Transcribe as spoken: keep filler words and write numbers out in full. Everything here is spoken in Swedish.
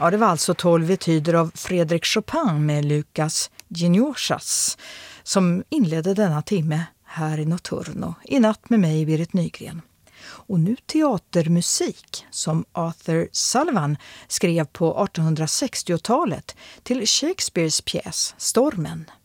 Ja, det var alltså tolv etyder av Frédéric Chopin med Lucas Geniosas som inledde denna timme här i Notturno. I natt med mig, Berit Nygren. Och nu teatermusik som Arthur Sullivan skrev på artonhundrasextiotalet till Shakespeares pjäs Stormen.